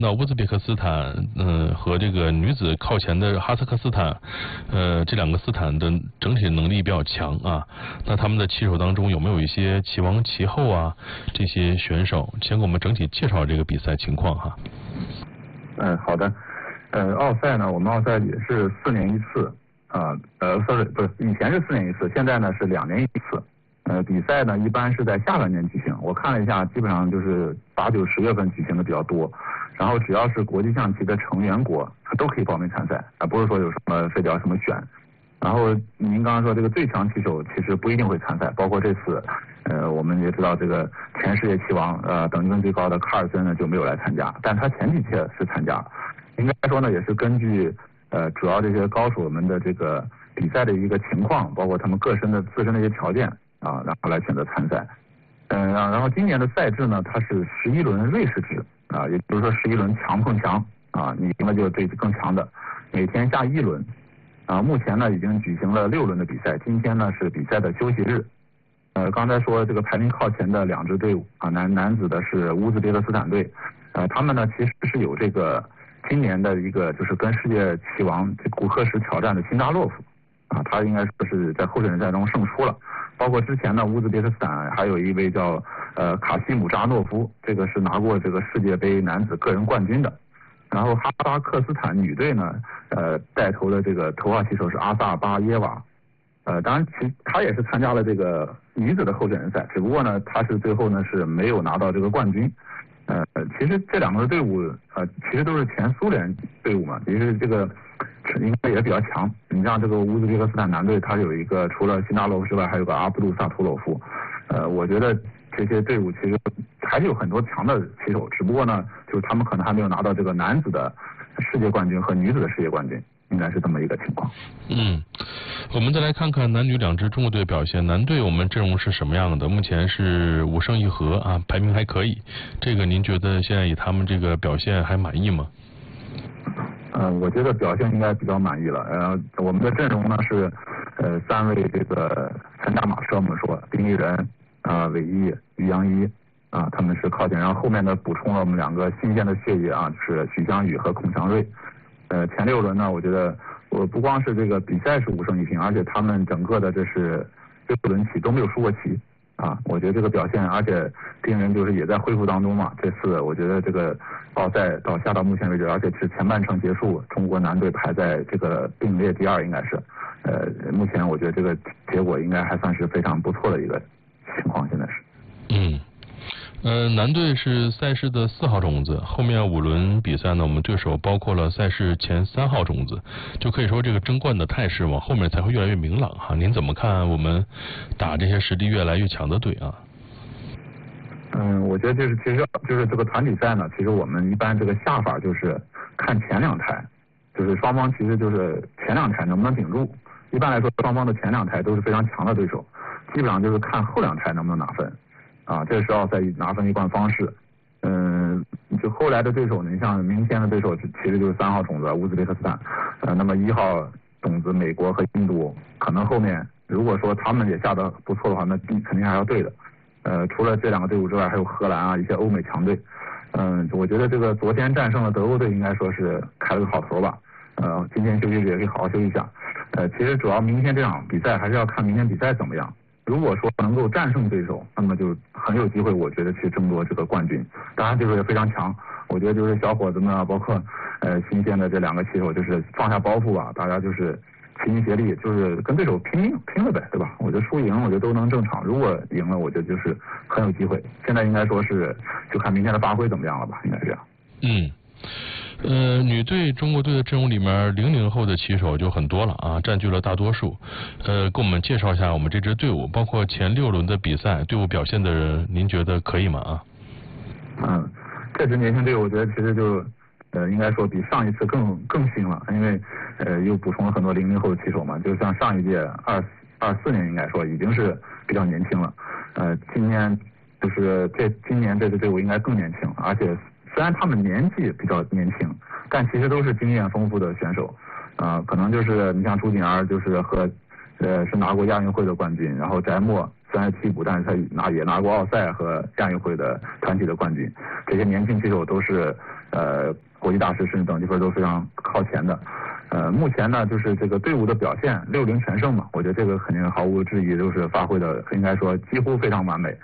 那乌兹别克斯坦，和这个女子靠前的哈萨克斯坦，这两个斯坦的整体能力比较强啊。那他们的棋手当中有没有一些棋王、棋后啊这些选手？先给我们整体介绍这个比赛情况哈。 好的。奥赛呢，我们奥赛也是4年一次啊。sorry， 不是，以前是4年一次，现在呢是2年一次。比赛呢一般是在下半年举行，我看了一下，基本上就是8、9、10月份举行的比较多。然后只要是国际象棋的成员国，它都可以报名参赛，不是说有什么非得要什么选。然后您刚刚说这个最强棋手其实不一定会参赛，包括这次，我们也知道这个前世界棋王，等级分最高的卡尔森呢就没有来参加，但他前几届是参加，应该说呢也是根据主要这些高手们的这个比赛的一个情况，包括他们自身的一些条件啊，然后来选择参赛。然后今年的赛制呢，它是11轮瑞士制啊，也就是说11轮强碰强啊，你赢了就对更强的，每天下1轮。目前呢已经举行了6轮的比赛，今天呢是比赛的休息日。刚才说这个排名靠前的2支队伍啊，男子的是乌兹别克斯坦队，他们呢其实是有这个今年的一个就是跟世界棋王古克什挑战的辛扎洛夫啊，他应该说是在候选人赛中胜出了。包括之前呢，乌兹别克斯坦还有一位叫卡西姆扎诺夫，这个是拿过这个世界杯男子个人冠军的。然后哈萨克斯坦女队呢，带头的这个头号棋手是阿萨巴耶娃，当然她也是参加了这个女子的候选人赛，只不过呢，她是最后呢是没有拿到这个冠军。其实这两个队伍其实都是前苏联队伍嘛，其实这个应该也比较强。你像这个乌兹别克斯坦男队，他有一个除了辛扎洛夫之外，还有个阿布杜萨图罗夫。我觉得这些队伍其实还是有很多强的棋手，只不过呢，就是他们可能还没有拿到这个男子的世界冠军和女子的世界冠军，应该是这么一个情况。 我们再来看看男女2支中国队表现。男队我们阵容是什么样的？目前是5胜1和啊，排名还可以。这个您觉得现在以他们这个表现还满意吗？ 我觉得表现应该比较满意了。我们的阵容呢是3位这个三驾马车，我们说丁一人韦毅、于洋一啊，他们是靠前，然后后面呢补充了我们2个新鲜的血液啊，就是许湘雨和孔祥瑞。前6轮呢，我觉得我不光是这个比赛是5胜1平，而且他们整个的这是6轮棋都没有输过棋啊，我觉得这个表现，而且丁人就是也在恢复当中嘛。这次我觉得这个奥赛下到目前为止，而且是前半程结束，中国男队排在这个并列第2，应该是。目前我觉得这个结果应该还算是非常不错的一个情况，现在是。 男队是赛事的4号种子，后面5轮比赛呢，我们对手包括了赛事前3号种子，就可以说这个争冠的态势往后面才会越来越明朗哈。您怎么看我们打这些实力越来越强的队啊？ 我觉得其实就是这个团体赛呢，其实我们一般这个下法就是看前2台，就是双方其实就是前2台能不能顶住。一般来说，双方的前2台都是非常强的对手，基本上就是看后2台能不能拿分。这是奥赛拿分一贯方式。就后来的对手呢，你像明天的对手其实就是3号种子乌兹别克斯坦，那么1号种子美国和印度，可能后面如果说他们也下得不错的话，那肯定还要对的。除了这2个队伍之外，还有荷兰啊，一些欧美强队。我觉得这个昨天战胜了德国队，应该说是开了个好头吧。今天休息日也可以好好休息一下。其实主要明天这场比赛还是要看明天比赛怎么样。如果说能够战胜对手，那么就很有机会，我觉得去争夺这个冠军。当然对手也非常强，我觉得就是小伙子们啊，包括新鲜的这2个棋手，就是放下包袱吧，大家就是齐心协力，就是跟对手拼了呗，对吧？我觉得输赢我觉得都能正常，如果赢了，我觉得就是很有机会。现在应该说是就看明天的发挥怎么样了吧，应该是这样。 女队中国队的阵容里面00后的棋手就很多了啊，占据了大多数。给我们介绍一下我们这支队伍，包括前6轮的比赛队伍表现的人，您觉得可以吗？ 这支年轻队伍我觉得其实就应该说比上一次更新了，因为又补充了很多00后的棋手嘛，就像上一届24年应该说已经是比较年轻了。今年就是今年这支队伍应该更年轻，而且虽然他们年纪比较年轻，但其实都是经验丰富的选手。可能就是你像朱瑾儿，就是是拿过亚运会的冠军，然后翟墨虽然是替补，但是他也拿过奥赛和亚运会的团体的冠军。这些年轻棋手都是国际大师甚至等级分都非常靠前的。目前呢，就是这个队伍的表现6-0全胜嘛，我觉得这个肯定毫无质疑，就是发挥的应该说几乎非常完美。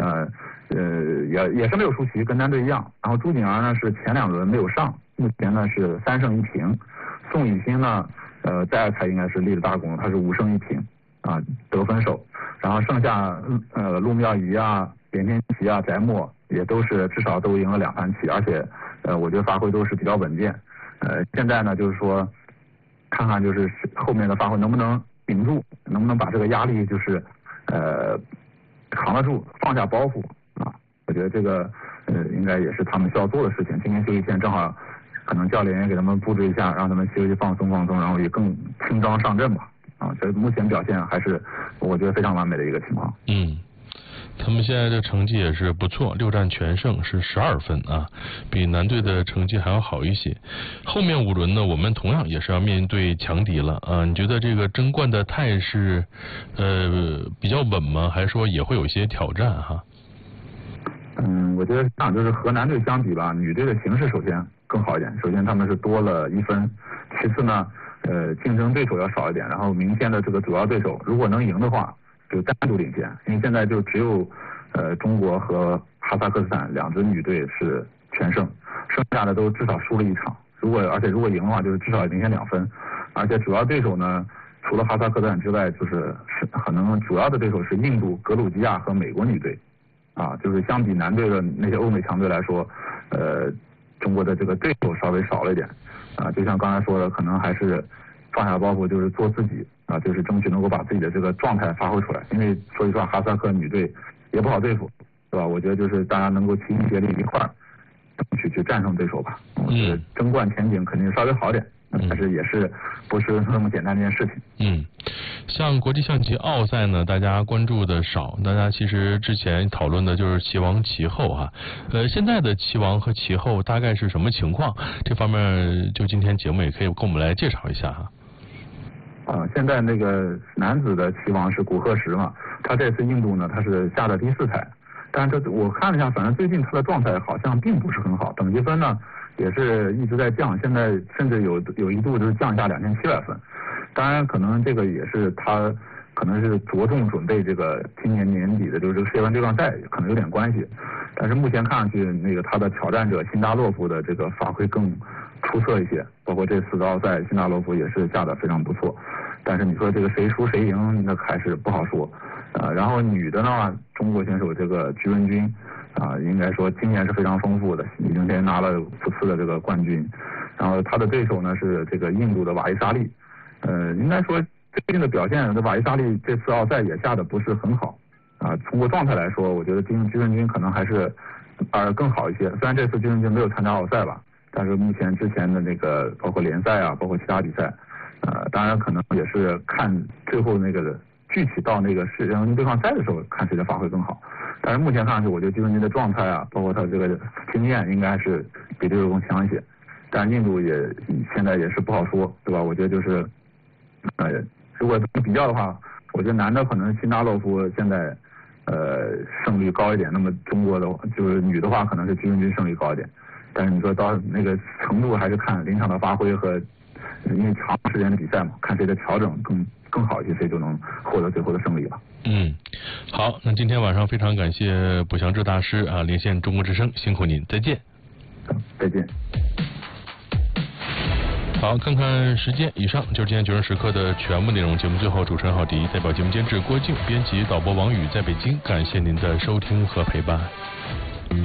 也是没有输棋，跟单队一样。然后朱景儿呢是前2轮没有上，目前呢是3胜1平。宋雨欣呢，在才应该是立了大功，他是5胜1平啊，得分手。然后剩下陆妙仪啊、连天琪啊、翟墨也都是至少都赢了2盘棋，而且我觉得发挥都是比较稳健。现在呢就是说，看看就是后面的发挥能不能顶住，能不能把这个压力就是扛得住，放下包袱啊！我觉得这个应该也是他们需要做的事情。今天休息天正好，可能教练也给他们布置一下，让他们休息放松，然后也更轻装上阵吧。啊，这目前表现还是我觉得非常完美的一个情况。 他们现在的成绩也是不错，6战全胜是12分啊，比男队的成绩还要好一些。后面5轮呢，我们同样也是要面对强敌了啊。你觉得这个争冠的态势比较稳吗？还是说也会有一些挑战哈？ 我觉得这样，就是和男队相比吧，女队的形势首先更好一点。首先他们是多了1分，其次呢，竞争对手要少一点，然后明天的这个主要对手如果能赢的话，就单独领先，因为现在就只有中国和哈萨克斯坦2支女队是全胜，剩下的都至少输了1场。而且如果赢的话，就是至少领先2分。而且主要对手呢，除了哈萨克斯坦之外，就是可能主要的对手是印度、格鲁吉亚和美国女队。啊，就是相比男队的那些欧美强队来说，中国的这个对手稍微少了一点。啊，就像刚才说的，可能还是放下包袱，就是做自己啊，就是争取能够把自己的这个状态发挥出来。因为说实话，哈萨克女队也不好对付，是吧？我觉得就是大家能够齐心协力一块儿争取去战胜对手吧。我觉得争冠前景肯定稍微好点，但是也是不是那么简单的一件事情。 像国际象棋奥赛呢，大家关注的少，大家其实之前讨论的就是棋王棋后哈。现在的棋王和棋后大概是什么情况？这方面就今天节目也可以跟我们来介绍一下哈。 现在那个男子的棋王是古贺石嘛，他这次印度呢，他是下的第4台，但是我看了一下，反正最近他的状态好像并不是很好，等级分呢也是一直在降，现在甚至有一度就是降下2700分。当然，可能这个也是他可能是着重准备这个今年年底的就是这个世界杯对抗赛，可能有点关系。但是目前看上去，那个他的挑战者辛达洛夫的这个发挥更出色一些，包括这次的奥赛，辛达洛夫也是下的非常不错。但是你说这个谁输谁赢，那还是不好说。然后女的呢，中国选手这个鞠文君应该说经验是非常丰富的，已经先拿了5次的这个冠军。然后他的对手呢是这个印度的瓦伊萨利。应该说最近的表现，这瓦伊萨利这次奥赛也下的不是很好啊。通过状态来说，我觉得鞠文君可能还是更好一些。虽然这次鞠文君没有参加奥赛吧，但是目前之前的那个包括联赛啊，包括其他比赛，当然可能也是看最后那个具体到那个世界杯对抗赛的时候，看谁的发挥更好。但是目前看上去，我觉得鞠文君的状态啊，包括他这个经验，应该是比对手更强一些。但印度也现在也是不好说，对吧？我觉得就是。如果比较的话，我觉得男的可能辛达洛夫现在胜率高一点，那么中国的就是女的话可能是鞠文君胜率高一点。但是你说到那个程度，还是看临场的发挥和因为长时间的比赛嘛，看谁的调整更好一些，谁就能获得最后的胜利了。 好，那今天晚上非常感谢卜祥志大师啊，连线中国之声，辛苦您，再见。 再见。 好，看看时间，以上就是今天90时刻的全部内容。节目最后，主持人郝迪代表节目监制郭靖，编辑导播王宇在北京，感谢您的收听和陪伴。